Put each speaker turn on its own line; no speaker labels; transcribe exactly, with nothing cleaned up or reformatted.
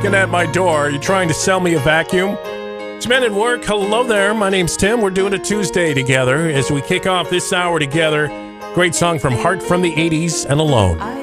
knocking at my door. Are you trying to sell me a vacuum? It's Men at Work. Hello there. My name's Tim. We're doing a Tuesday together as we kick off this hour together. Great song from Heart from the eighties and Alone.